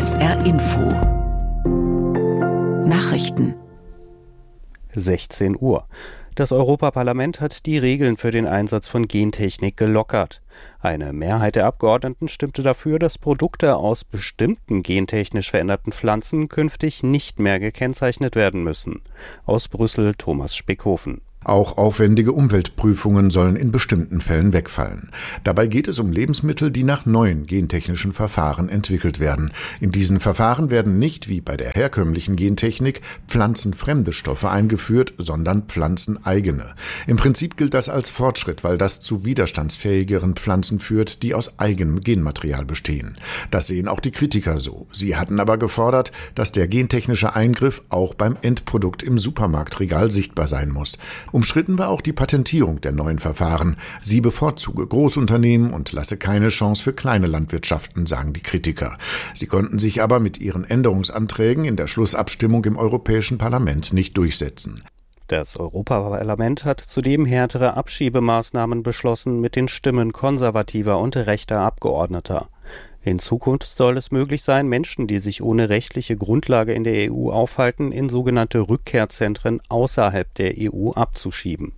SR Info Nachrichten 16 Uhr. Das Europaparlament hat die Regeln für den Einsatz von Gentechnik gelockert. Eine Mehrheit der Abgeordneten stimmte dafür, dass Produkte aus bestimmten gentechnisch veränderten Pflanzen künftig nicht mehr gekennzeichnet werden müssen. Aus Brüssel Thomas Spickhofen. Auch aufwendige Umweltprüfungen sollen in bestimmten Fällen wegfallen. Dabei geht es um Lebensmittel, die nach neuen gentechnischen Verfahren entwickelt werden. In diesen Verfahren werden nicht, wie bei der herkömmlichen Gentechnik, pflanzenfremde Stoffe eingeführt, sondern pflanzeneigene. Im Prinzip gilt das als Fortschritt, weil das zu widerstandsfähigeren Pflanzen führt, die aus eigenem Genmaterial bestehen. Das sehen auch die Kritiker so. Sie hatten aber gefordert, dass der gentechnische Eingriff auch beim Endprodukt im Supermarktregal sichtbar sein muss. Umstritten war auch die Patentierung der neuen Verfahren. Sie bevorzuge Großunternehmen und lasse keine Chance für kleine Landwirtschaften, sagen die Kritiker. Sie konnten sich aber mit ihren Änderungsanträgen in der Schlussabstimmung im Europäischen Parlament nicht durchsetzen. Das Europaparlament hat zudem härtere Abschiebemaßnahmen beschlossen mit den Stimmen konservativer und rechter Abgeordneter. In Zukunft soll es möglich sein, Menschen, die sich ohne rechtliche Grundlage in der EU aufhalten, in sogenannte Rückkehrzentren außerhalb der EU abzuschieben.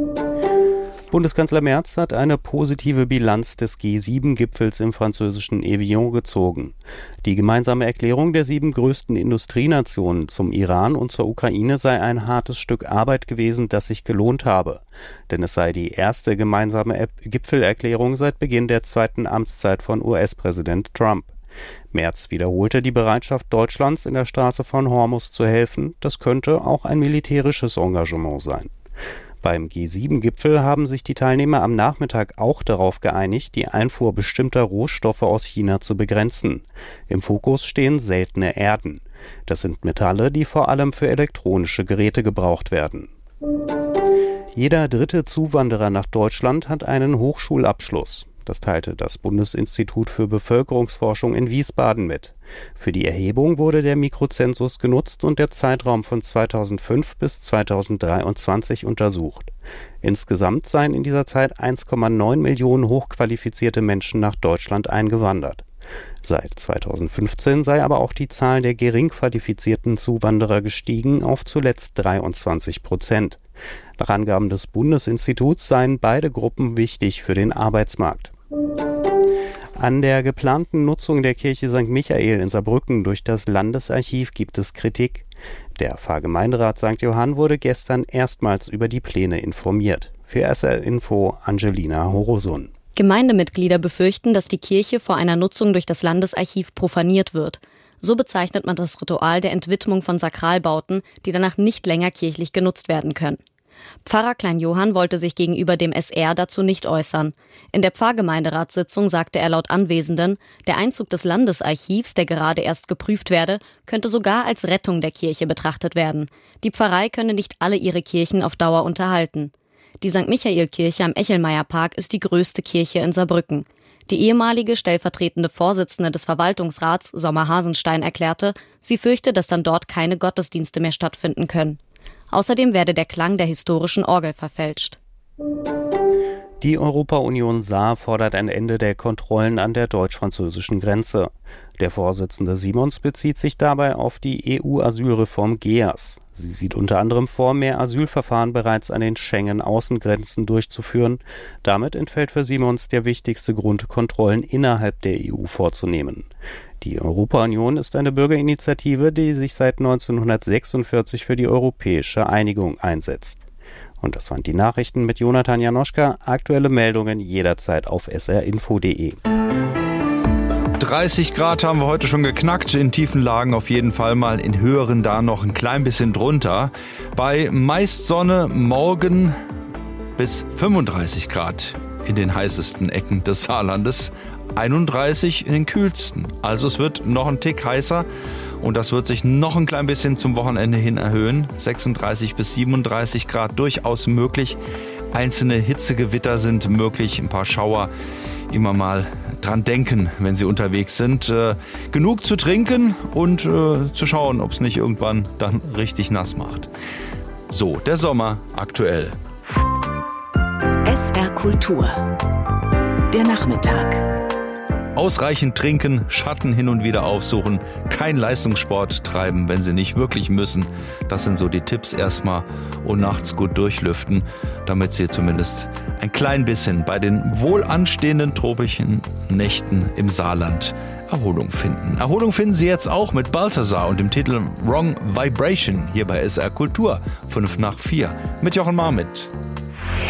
Bundeskanzler Merz hat eine positive Bilanz des G7-Gipfels im französischen Evian gezogen. Die gemeinsame Erklärung der 7 größten Industrienationen zum Iran und zur Ukraine sei ein hartes Stück Arbeit gewesen, das sich gelohnt habe. Denn es sei die erste gemeinsame Gipfelerklärung seit Beginn der 2. Amtszeit von US-Präsident Trump. Merz wiederholte die Bereitschaft Deutschlands, in der Straße von Hormuz zu helfen. Das könnte auch ein militärisches Engagement sein. Beim G7-Gipfel haben sich die Teilnehmer am Nachmittag auch darauf geeinigt, die Einfuhr bestimmter Rohstoffe aus China zu begrenzen. Im Fokus stehen seltene Erden. Das sind Metalle, die vor allem für elektronische Geräte gebraucht werden. Jeder dritte Zuwanderer nach Deutschland hat einen Hochschulabschluss. Das teilte das Bundesinstitut für Bevölkerungsforschung in Wiesbaden mit. Für die Erhebung wurde der Mikrozensus genutzt und der Zeitraum von 2005 bis 2023 untersucht. Insgesamt seien in dieser Zeit 1,9 Millionen hochqualifizierte Menschen nach Deutschland eingewandert. Seit 2015 sei aber auch die Zahl der gering qualifizierten Zuwanderer gestiegen auf zuletzt 23%. Nach Angaben des Bundesinstituts seien beide Gruppen wichtig für den Arbeitsmarkt. An der geplanten Nutzung der Kirche St. Michael in Saarbrücken durch das Landesarchiv gibt es Kritik. Der Pfarrgemeinderat St. Johann wurde gestern erstmals über die Pläne informiert. Für SR Info Angelina Horosun. Gemeindemitglieder befürchten, dass die Kirche vor einer Nutzung durch das Landesarchiv profaniert wird. So bezeichnet man das Ritual der Entwidmung von Sakralbauten, die danach nicht länger kirchlich genutzt werden können. Pfarrer Klein Johann wollte sich gegenüber dem SR dazu nicht äußern. In der Pfarrgemeinderatssitzung sagte er laut Anwesenden, der Einzug des Landesarchivs, der gerade erst geprüft werde, könnte sogar als Rettung der Kirche betrachtet werden. Die Pfarrei könne nicht alle ihre Kirchen auf Dauer unterhalten. Die St. Michael-Kirche am Echelmeierpark ist die größte Kirche in Saarbrücken. Die ehemalige stellvertretende Vorsitzende des Verwaltungsrats, Sommer Hasenstein, erklärte, sie fürchte, dass dann dort keine Gottesdienste mehr stattfinden können. Außerdem werde der Klang der historischen Orgel verfälscht. Die Europa-Union Saar fordert ein Ende der Kontrollen an der deutsch-französischen Grenze. Der Vorsitzende Simons bezieht sich dabei auf die EU-Asylreform GEAS. Sie sieht unter anderem vor, mehr Asylverfahren bereits an den Schengen-Außengrenzen durchzuführen. Damit entfällt für Simons der wichtigste Grund, Kontrollen innerhalb der EU vorzunehmen. Die Europa-Union ist eine Bürgerinitiative, die sich seit 1946 für die europäische Einigung einsetzt. Und das waren die Nachrichten mit Jonathan Janoschka. Aktuelle Meldungen jederzeit auf srinfo.de. 30 Grad haben wir heute schon geknackt, in tiefen Lagen auf jeden Fall mal, in höheren da noch ein klein bisschen drunter. Bei meist Sonne morgen bis 35 Grad in den heißesten Ecken des Saarlandes, 31 in den kühlsten. Also es wird noch ein Tick heißer und das wird sich noch ein klein bisschen zum Wochenende hin erhöhen. 36 bis 37 Grad durchaus möglich. Einzelne Hitzegewitter sind möglich, ein paar Schauer. Immer mal dran denken, wenn Sie unterwegs sind. Genug zu trinken und zu schauen, ob es nicht irgendwann dann richtig nass macht. So, der Sommer aktuell. SR Kultur. Der Nachmittag. ausreichend trinken, Schatten hin und wieder aufsuchen, kein Leistungssport treiben, wenn Sie nicht wirklich müssen. Das sind so die Tipps erstmal und nachts gut durchlüften, damit Sie zumindest ein klein bisschen bei den wohl anstehenden tropischen Nächten im Saarland Erholung finden. Erholung finden Sie jetzt auch mit Balthasar und dem Titel Wrong Vibration hier bei SR Kultur 5 nach 4 mit Jochen Marmit.